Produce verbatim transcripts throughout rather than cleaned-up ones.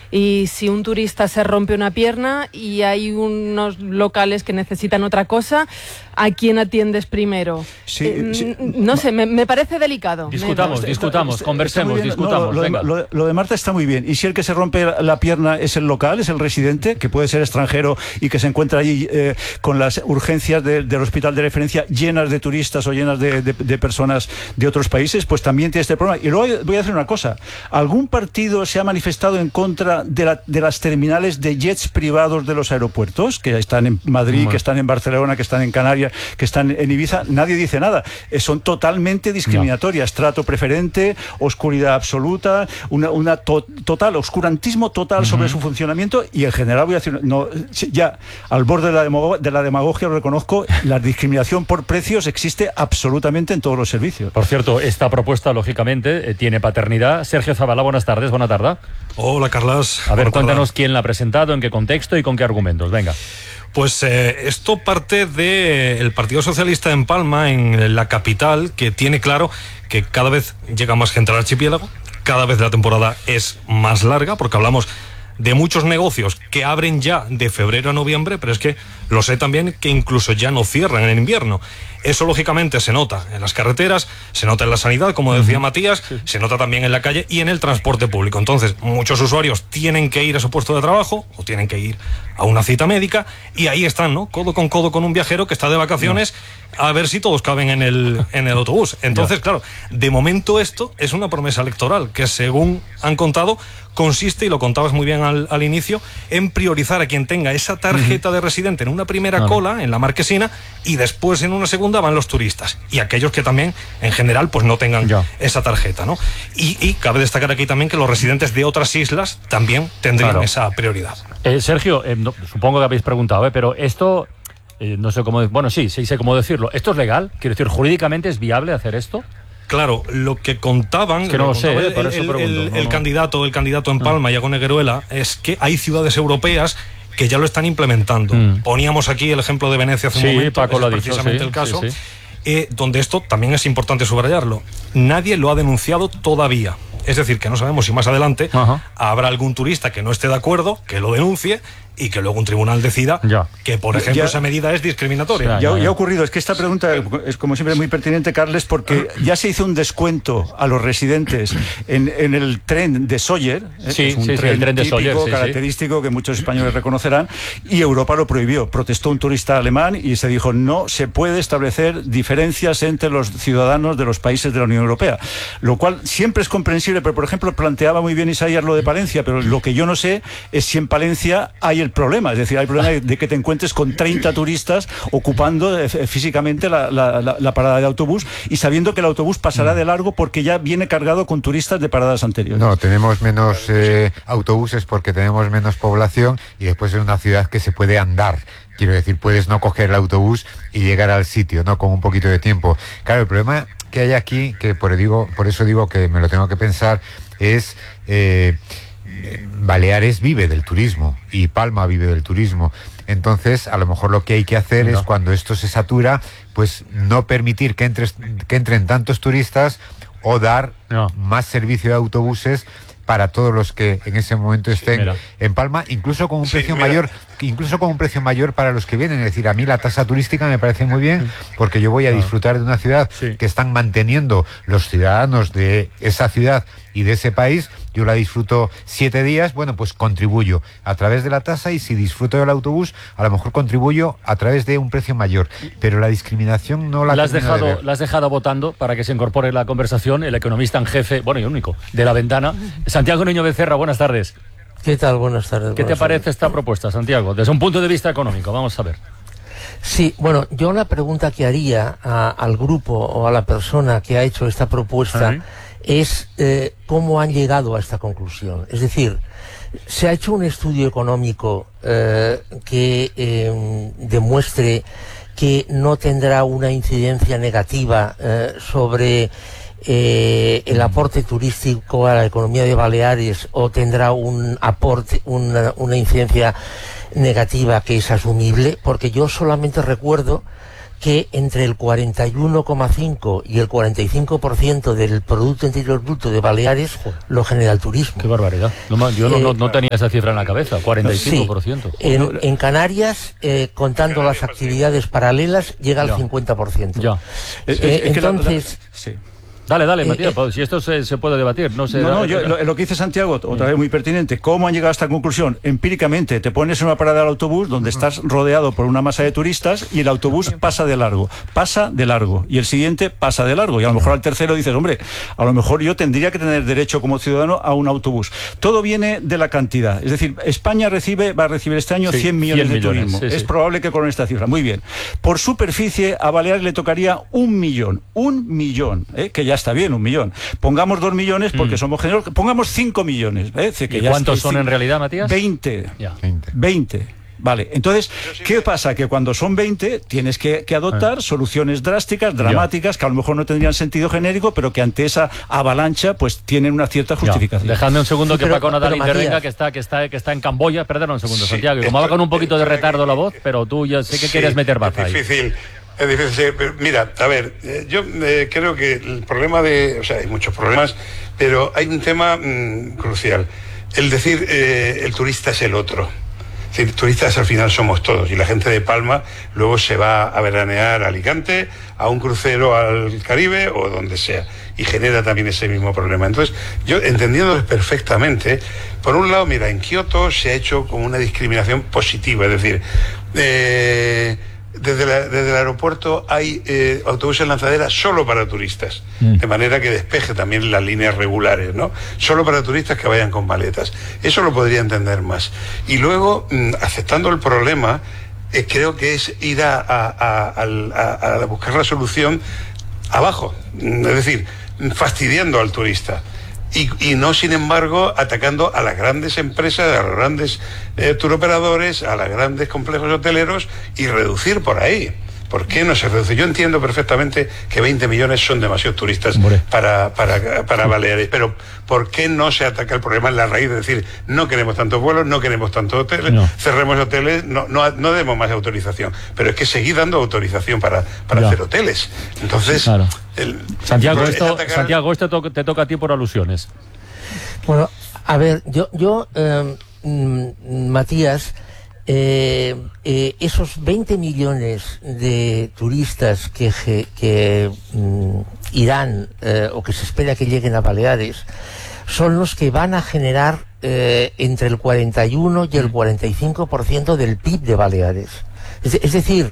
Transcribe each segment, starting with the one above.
Y si un turista se rompe una pierna y hay unos locales que necesitan otra cosa, ¿a quién atiendes primero? Sí, eh, sí. No sé, me, me parece delicado. Discutamos, me... discutamos, está, conversemos, está discutamos. No, lo, venga. Lo, lo de Marta está muy bien. Y si el que se rompe la pierna es el local, es el residente, que puede ser extranjero y que se encuentra allí eh, con las urgencias de, del hospital de referencia llenas de turistas o llenas de, de, de personas de otros países, pues también tiene este problema. Y luego voy a hacer una cosa. ¿Algún partido se ha manifestado en contra de, la, de las terminales de jets privados de los aeropuertos, que están en Madrid, bueno. que están en Barcelona, que están en Canarias, que están en Ibiza? Nadie dice nada. Eh, son totalmente discriminatorias. No. Trato preferente, oscuridad absoluta, una, una to, total, oscurantismo total uh-huh. sobre su funcionamiento. Y en general voy a decir, no, ya al borde de la, demago, de la demagogia lo reconozco, la discriminación por precios existe absolutamente en todos los servicios. Por cierto, esta propuesta lógicamente eh, tiene paternidad. Sergio Zabala, buenas tardes, buena tarde. Hola, Carlas. A ver, buena cuéntanos tarde. Quién la ha presentado, en qué contexto y con qué argumentos. Venga. Pues eh, esto parte del Partido Socialista en Palma, en la capital, que tiene claro que cada vez llega más gente al archipiélago, cada vez la temporada es más larga, porque hablamos de muchos negocios que abren ya de febrero a noviembre, pero es que lo sé también que incluso ya no cierran en el invierno. Eso lógicamente se nota en las carreteras, se nota en la sanidad, como decía uh-huh. Matías, sí. se nota también en la calle y en el transporte público. Entonces, muchos usuarios tienen que ir a su puesto de trabajo o tienen que ir a una cita médica y ahí están, ¿no? Codo con codo con un viajero que está de vacaciones no. a ver si todos caben en el, en el autobús. Entonces, no. claro, de momento esto es una promesa electoral que, según han contado, consiste, y lo contabas muy bien al, al inicio, en priorizar a quien tenga esa tarjeta uh-huh. de residente en una primera vale. cola, en la marquesina, y después en una segunda van los turistas y aquellos que también en general pues no tengan ya. esa tarjeta, ¿no? Y, y cabe destacar aquí también que los residentes de otras islas también tendrían claro. esa prioridad. Eh, Sergio, eh, no, supongo que habéis preguntado, ¿eh? pero esto, eh, no sé cómo, bueno sí, sí sé cómo decirlo, ¿esto es legal? Quiero decir, ¿jurídicamente es viable hacer esto? Claro, lo que contaban, es que no lo sé, eh, por el, eso el, pregunto. el, no, el no. candidato, el candidato en Palma, ah. Iago Negueruela, es que hay ciudades europeas que ya lo están implementando. Mm. Poníamos aquí el ejemplo de Venecia hace sí, un momento, Paco ese lo es ha dicho, precisamente sí, el caso, sí, sí. Eh, donde esto también es importante subrayarlo. Nadie lo ha denunciado todavía. Es decir, que no sabemos si más adelante Ajá. habrá algún turista que no esté de acuerdo, que lo denuncie y que luego un tribunal decida ya. que, por ejemplo, ya, esa medida es discriminatoria. Ya, ya, ya ha ocurrido. Es que esta pregunta es, como siempre, muy pertinente, Carles, porque ya se hizo un descuento a los residentes en, en el tren de Sóller, ¿eh? Sí, es un sí, tren, sí, el tren de típico, Sóller, sí, característico, sí. que muchos españoles reconocerán, y Europa lo prohibió. Protestó un turista alemán y se dijo, no se puede establecer diferencias entre los ciudadanos de los países de la Unión Europea. Lo cual siempre es comprensible, pero, por ejemplo, planteaba muy bien Isaías lo de Palencia, pero lo que yo no sé es si en Palencia hay el problema. Es decir, hay el problema de, de que te encuentres con treinta turistas ocupando eh, físicamente la, la, la, la parada de autobús y sabiendo que el autobús pasará de largo porque ya viene cargado con turistas de paradas anteriores. No, tenemos menos eh, autobuses porque tenemos menos población y después es una ciudad que se puede andar. Quiero decir, puedes no coger el autobús y llegar al sitio, ¿no? Con un poquito de tiempo. Claro, el problema que hay aquí, que por, digo, por eso digo que me lo tengo que pensar, es... Eh, Baleares vive del turismo y Palma vive del turismo. Entonces, a lo mejor lo que hay que hacer no. es, cuando esto se satura, pues no permitir que, entres, que entren tantos turistas o dar no. más servicio de autobuses para todos los que en ese momento estén sí, en Palma, incluso con un precio sí, mayor, incluso con un precio mayor para los que vienen. Es decir, a mí la tasa turística me parece muy bien, porque yo voy a disfrutar de una ciudad sí. que están manteniendo los ciudadanos de esa ciudad y de ese país. Yo la disfruto siete días, bueno, pues contribuyo a través de la tasa, y si disfruto del autobús, a lo mejor contribuyo a través de un precio mayor. Pero la discriminación no la... La has dejado, la has dejado votando para que se incorpore la conversación el economista en jefe, bueno, y único, de La Ventana, Santiago Niño Becerra. Buenas tardes. ¿Qué tal? Buenas tardes. ¿Qué buenas te parece tardes. esta propuesta, Santiago? Desde un punto de vista económico, vamos a ver. Sí, bueno, yo la pregunta que haría a, al grupo o a la persona que ha hecho esta propuesta ¿sí? es eh, cómo han llegado a esta conclusión. Es decir, se ha hecho un estudio económico eh, que eh, demuestre que no tendrá una incidencia negativa eh, sobre eh, el aporte turístico a la economía de Baleares, o tendrá un aporte, una, una incidencia negativa que es asumible, porque yo solamente recuerdo que entre el cuarenta y uno coma cinco y el cuarenta y cinco por ciento del Producto Interior Bruto de Baleares lo genera el turismo. Qué barbaridad. No, yo no, Eh, no, no tenía esa cifra en la cabeza, cuarenta y cinco por ciento. Sí. En, en Canarias, eh, contando las actividades paralelas, llega al Ya. cincuenta por ciento. Ya. Es- Eh, es que la- la- entonces... sí. Dale, dale, Eh, Matías, eh, pues, si esto se, se puede debatir, no sé. No, no, yo- lo, lo que dice Santiago, otra vez muy pertinente, ¿cómo han llegado a esta conclusión? Empíricamente, te pones en una parada del autobús donde estás rodeado por una masa de turistas y el autobús pasa de largo, pasa de largo, y el siguiente pasa de largo, y a lo mejor al tercero dices, hombre, a lo mejor yo tendría que tener derecho como ciudadano a un autobús. Todo viene de la cantidad, es decir, España recibe, va a recibir este año Sí, cien millones cien de millones, turismo. sí, Es sí. probable que con esta cifra, muy bien. Por superficie, a Baleares le tocaría un millón, un millón, ¿eh? Que ya está bien, un millón. Pongamos dos millones porque somos generosos, pongamos cinco millones. ¿eh? Que ¿Y ya cuántos está- son en realidad, Matías? veinte. Ya. veinte. veinte. Vale, entonces, ¿qué pasa? Que cuando son veinte tienes que, que adoptar soluciones drásticas, dramáticas, que a lo mejor no tendrían sentido genérico, pero que ante esa avalancha pues tienen una cierta Ya. justificación. Dejadme un segundo Sí, que pero- Paco Nadal pero, intervenga, Matías. que está, que está, que está en Camboya. Perdona un segundo, Sí, Santiago, que como esto- va con un poquito de esto- retardo la voz, pero tú ya sé que Sí, quieres meter baza es ahí. difícil, es difícil. Pero mira, a ver, eh, yo eh, creo que el problema de, o sea, hay muchos problemas, pero hay un tema mm, crucial. El decir eh, el turista es el otro. Es decir, turistas al final somos todos y la gente de Palma luego se va a veranear a Alicante, a un crucero al Caribe o donde sea y genera también ese mismo problema. Entonces, yo entendiéndolo perfectamente, por un lado, mira, en Kioto se ha hecho como una discriminación positiva, es decir, eh, desde, la- desde el aeropuerto hay eh, autobuses lanzaderas solo para turistas, de manera que despeje también las líneas regulares, ¿no? Solo para turistas que vayan con maletas. Eso lo podría entender más. Y luego, mm, aceptando el problema, eh, creo que es ir a, a- a- al- a- a buscar la solución abajo, mm, es decir, fastidiando al turista. Y, y no, sin embargo, atacando a las grandes empresas, a los grandes eh, turoperadores, a los grandes complejos hoteleros y reducir por ahí. ¿Por qué no se reduce? Yo entiendo perfectamente que veinte millones son demasiados turistas Hombre. para, para, para Baleares, pero ¿por qué no se ataca el problema en la raíz? Es decir, no queremos tantos vuelos, no queremos tantos hoteles, No. cerremos hoteles, no, no, no demos más autorización. Pero es que seguir dando autorización para, para Ya. hacer hoteles. Entonces, Claro. el- Santiago, es esto, atacar- Santiago, esto to- te toca a ti por alusiones. Bueno, a ver, yo, yo eh, mm, Matías, eh, eh, esos veinte millones de turistas que, ge- que mm, irán eh, o que se espera que lleguen a Baleares son los que van a generar eh, entre el cuarenta y uno y el cuarenta y cinco por ciento del P I B de Baleares. Es, es decir,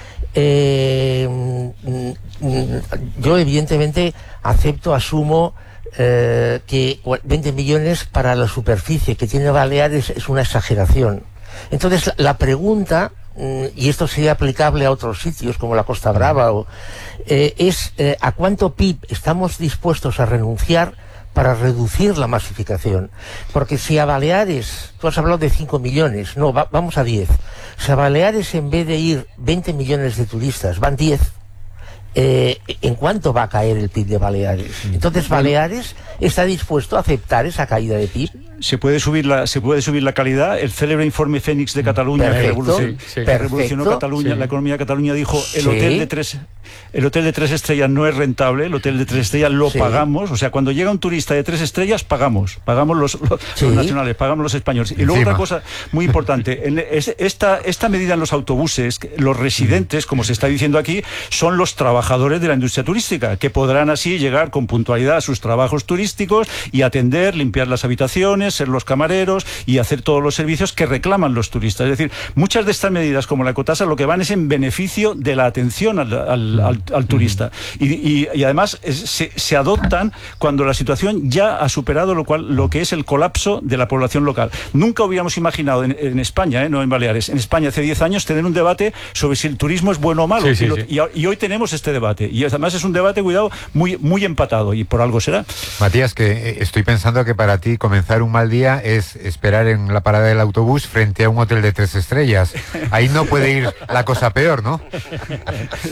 eh, mm, mm, yo evidentemente acepto, asumo eh, que veinte millones para la superficie que tiene Baleares es una exageración. Entonces la, la pregunta, mm, y esto sería aplicable a otros sitios como la Costa Brava, o, eh, es eh, ¿a cuánto P I B estamos dispuestos a renunciar para reducir la masificación? Porque si a Baleares, tú has hablado de cinco millones, no, va- vamos a diez. Si a Baleares en vez de ir veinte millones de turistas van diez, eh, ¿en cuánto va a caer el P I B de Baleares? Entonces Baleares está dispuesto a aceptar esa caída de P I B. Se puede subir la se puede subir la calidad. El célebre informe Fénix de Cataluña que, Perfecto, revolucionó, sí, sí. que revolucionó Perfecto. Cataluña, Sí. la economía de Cataluña dijo el Sí. hotel de tres el hotel de tres estrellas no es rentable, el hotel de tres estrellas lo Sí. pagamos, o sea, cuando llega un turista de tres estrellas pagamos, pagamos los, los, Sí. los nacionales, pagamos los españoles. Y luego Encima. otra cosa muy importante, en es- esta esta medida en los autobuses, que los residentes, como se está diciendo aquí, son los trabajadores de la industria turística, que podrán así llegar con puntualidad a sus trabajos turísticos y atender, limpiar las habitaciones, ser los camareros y hacer todos los servicios que reclaman los turistas. Es decir, muchas de estas medidas, como la ecotasa, lo que van es en beneficio de la atención al, al- al- al turista. Y, y- y además es- se, se adoptan cuando la situación ya ha superado lo cual lo que es el colapso de la población local. Nunca hubiéramos imaginado en, en España, ¿eh? No en Baleares, en España hace diez años tener un debate sobre si el turismo es bueno o malo. Sí, sí, y, lo- sí. y a- y hoy tenemos este debate. Y además es un debate, cuidado, muy, muy empatado y por algo será. Matías, que eh, estoy pensando que para ti comenzar un mal día es esperar en la parada del autobús frente a un hotel de tres estrellas. Ahí no puede ir la cosa peor, ¿no?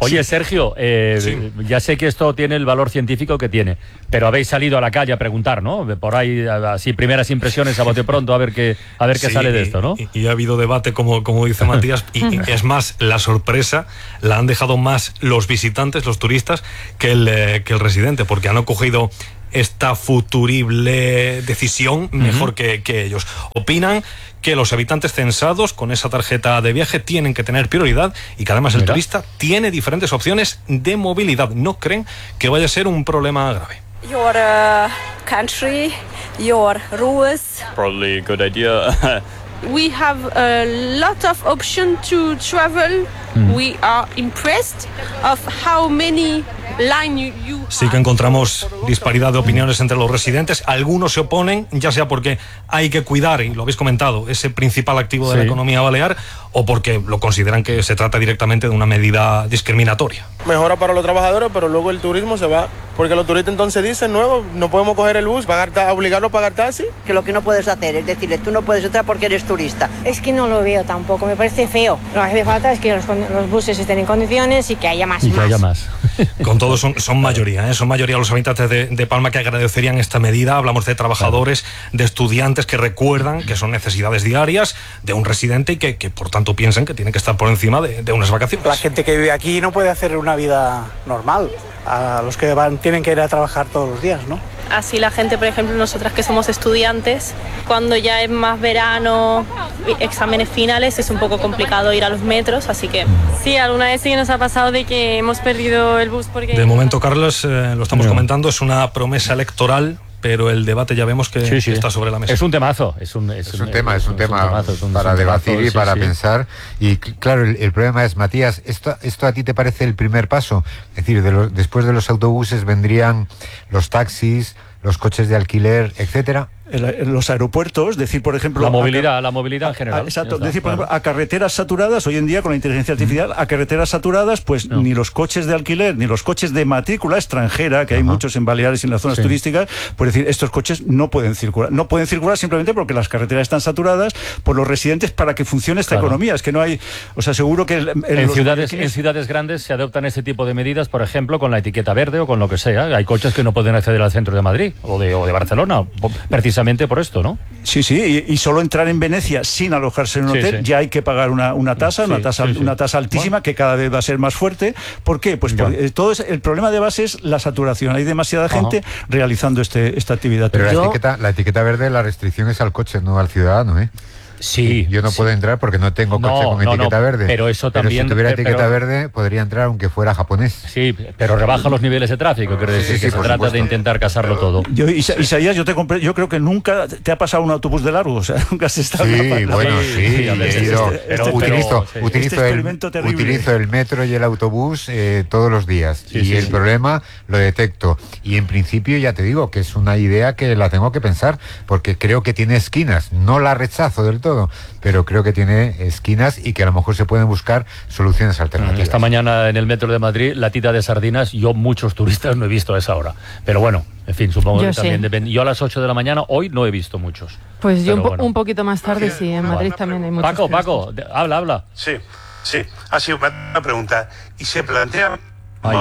Oye, Sergio, eh, sí. ya sé que esto tiene el valor científico que tiene, pero habéis salido a la calle a preguntar, ¿no? Por ahí, así, primeras impresiones a bote pronto, a ver qué, a ver qué sí, sale de esto, ¿no? Y, y ha habido debate, como, como dice Matías, y, y es más, la sorpresa la han dejado más los visitantes, los turistas, que el, eh, que el residente, porque han cogido esta futurible decisión mejor uh-huh. que, que ellos. Opinan que los habitantes censados con esa tarjeta de viaje tienen que tener prioridad y que además el Mira. turista tiene diferentes opciones de movilidad. No creen que vaya a ser un problema grave. Your uh, country, your rules. Probably a good idea. We have a lot of options to travel. Mm. We are impressed of how many lines you, you Sí que encontramos disparidad de opiniones entre los residentes. Algunos se oponen, ya sea porque hay que cuidar, y lo habéis comentado, ese principal activo de sí. la economía balear, o porque lo consideran que se trata directamente de una medida discriminatoria. Mejora para los trabajadores, pero luego el turismo se va. Porque los turistas entonces dicen, nuevo, no podemos coger el bus, pagar, obligarlo a pagar taxi. Que lo que no puedes hacer es decirle, tú no puedes entrar porque eres turista. Es que no lo veo tampoco, me parece feo. Lo que hace falta es que los, los buses estén en condiciones y que haya más. Y que más. haya más. Con todo son, son mayoría, ¿eh? son mayoría los habitantes de, de Palma que agradecerían esta medida. Hablamos de trabajadores, de estudiantes que recuerdan que son necesidades diarias de un residente y que, que por tanto piensan que tienen que estar por encima de, de unas vacaciones. La gente que vive aquí no puede hacer una vida normal. A los que van tienen que ir a trabajar todos los días, ¿no? Así la gente, por ejemplo, nosotras que somos estudiantes, cuando ya es más verano, exámenes finales, es un poco complicado ir a los metros, así que... Sí, alguna vez sí nos ha pasado de que hemos perdido el bus porque... De momento, Carlos, eh, lo estamos no. comentando, es una promesa electoral, pero el debate ya vemos que, sí, sí. que está sobre la mesa. Es un temazo. Es un, es es un tema, es un, es un tema temazo, es un, para es un debatir temazo, y para sí, pensar. Sí. Y claro, el, el problema es, Matías, ¿esto, ¿esto a ti te parece el primer paso? Es decir, de lo, después de los autobuses vendrían los taxis, los coches de alquiler, etcétera. En los aeropuertos, decir, por ejemplo... La movilidad, a, la movilidad en general. A, exacto, está, decir, por claro. ejemplo, a carreteras saturadas, hoy en día con la inteligencia artificial, mm. a carreteras saturadas, pues no. ni los coches de alquiler, ni los coches de matrícula extranjera, que Ajá. hay muchos en Baleares y en las zonas sí. turísticas, pues decir, estos coches no pueden circular. No pueden circular simplemente porque las carreteras están saturadas por los residentes para que funcione esta claro. economía. Es que no hay... O sea, seguro que... El, el, en, ciudades, en ciudades grandes se adoptan este tipo de medidas, por ejemplo, con la etiqueta verde o con lo que sea. Hay coches que no pueden acceder al centro de Madrid o de, o de Barcelona, precisamente por esto, ¿no? Sí, sí, y, y solo entrar en Venecia sin alojarse en un sí, hotel, sí. ya hay que pagar una, una tasa, sí, una tasa, sí, sí. una tasa altísima, bueno. que cada vez va a ser más fuerte. ¿Por qué? Pues por, eh, todo es, el problema de base es la saturación. Hay demasiada Ajá. gente realizando este, esta actividad. Pero la etiqueta, la etiqueta verde, la restricción es al coche, no al ciudadano, ¿eh? Sí, yo no sí. puedo entrar porque no tengo coche no, con no, etiqueta no, verde. Pero eso también. Pero si tuviera etiqueta pero, verde, podría entrar aunque fuera japonés. Sí, pero rebaja los niveles de tráfico. Quiero decir sí, sí, que sí, se trata supuesto. de intentar casarlo todo. Yo, Isaías, yo te compré, yo creo que nunca te ha pasado un autobús de largo, o sea, nunca has estado. Sí, en la bueno, sí. sí, sí este, este, pero, utilizo, pero, utilizo, este el, utilizo el metro y el autobús eh, todos los días sí, y sí, el sí. problema lo detecto. Y en principio ya te digo que es una idea que la tengo que pensar porque creo que tiene esquinas. No la rechazo del todo, pero creo que tiene esquinas y que a lo mejor se pueden buscar soluciones alternativas. Esta mañana en el metro de Madrid, la tita de sardinas, yo muchos turistas no he visto a esa hora. Pero bueno, en fin, supongo yo que sí. también depende. Yo a las ocho de la mañana, hoy no he visto muchos. Pues yo un, po bueno. un poquito más tarde, sí, en Madrid vale. también hay muchos. Paco, Paco, de, habla, habla. Sí, sí, ha sido una pregunta. Y se plantea... Ay.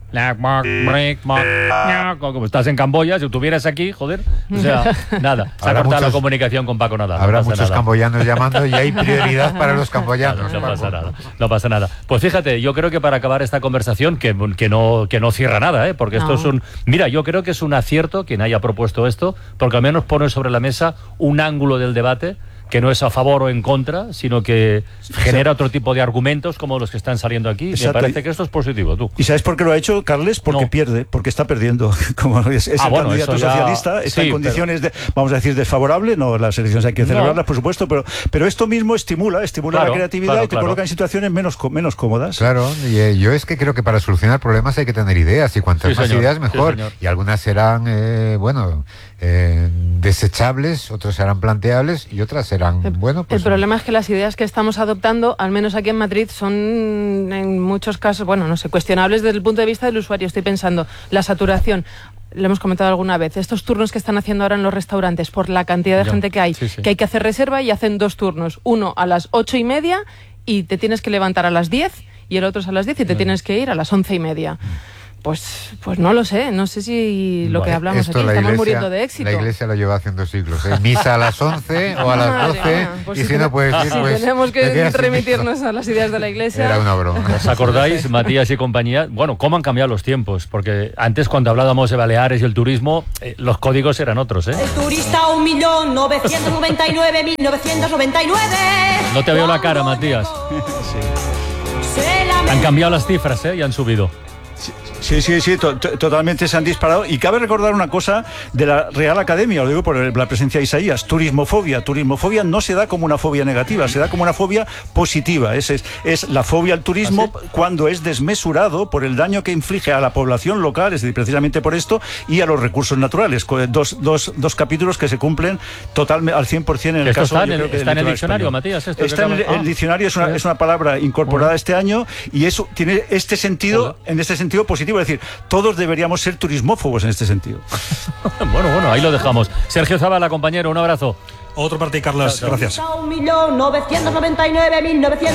Como estás en Camboya, si estuvieras aquí, joder, o sea, nada, se ha cortado muchos, la comunicación con Paco Nadal. Habrá no muchos nada. camboyanos llamando y hay prioridad para los camboyanos. No, no pasa nada, no pasa nada. Pues fíjate, yo creo que para acabar esta conversación, que, que, no, que no cierra nada, ¿eh? porque esto no. es un... Mira, yo creo que es un acierto quien haya propuesto esto, porque al menos pone sobre la mesa un ángulo del debate que no es a favor o en contra, sino que genera otro tipo de argumentos como los que están saliendo aquí. Exacto. Me parece que esto es positivo, tú. ¿Y sabes por qué lo ha hecho, Carles? Porque no. pierde, porque está perdiendo. Como es, es ah, el bueno, candidato ya... socialista, está sí, en condiciones, pero... de, vamos a decir, desfavorables. No, las elecciones hay que celebrarlas, no. por supuesto, pero, pero esto mismo estimula, estimula claro, la creatividad claro, y te claro. coloca en situaciones menos, menos cómodas. Claro, y eh, yo es que creo que para solucionar problemas hay que tener ideas, y cuantas sí, más señor. ideas mejor. Sí, y algunas serán, eh, bueno... Eh, desechables, otras serán planteables y otras serán, el, bueno, pues... El problema es que las ideas que estamos adoptando, al menos aquí en Madrid, son en muchos casos, bueno, no sé, cuestionables desde el punto de vista del usuario. Estoy pensando, la saturación, lo hemos comentado alguna vez, estos turnos que están haciendo ahora en los restaurantes, por la cantidad de ya. gente que hay, sí, sí. que hay que hacer reserva y hacen dos turnos, uno a las ocho y media y te tienes que levantar a las diez y el otro es a las diez y te tienes que ir a las once y media. Pues, pues no lo sé, no sé si lo vale, que hablamos aquí, estamos iglesia, muriendo de éxito. La iglesia lo lleva haciendo siglos, ¿eh? Misa a las once o a las doce, pues y si si no puedes ir, si pues... tenemos que remitirnos a las ideas de la iglesia. Era una broma. ¿Os acordáis, Matías y compañía? Bueno, cómo han cambiado los tiempos, porque antes cuando hablábamos de Baleares y el turismo, eh, los códigos eran otros, ¿eh? El turista un millón novecientos noventa y nueve mil novecientos noventa y nueve. No te veo la cara, Matías. Sí. Han cambiado las cifras, ¿eh? Y han subido. Sí, sí, sí, to to totalmente se han disparado. Y cabe recordar una cosa de la Real Academia, lo digo por la presencia de Isaías: turismofobia. Turismofobia no se da como una fobia negativa, se da como una fobia positiva. Es, es, es la fobia al turismo ¿Ah, sí? cuando es desmesurado por el daño que inflige a la población local, es decir, precisamente por esto, y a los recursos naturales. Dos, dos, dos capítulos que se cumplen totalmente al cien por cien en el esto caso está, en el, que está en el diccionario, español. Matías. Esto está en el, ah, el diccionario, es una, es una palabra incorporada este año, y eso tiene este sentido, en este sentido positivo. Es decir, todos deberíamos ser turismófobos en este sentido. Bueno, bueno, ahí lo dejamos. Sergio Zabala, compañero, un abrazo. Otro para ti, Carlos. Gracias. un millón novecientos noventa y nueve mil novecientos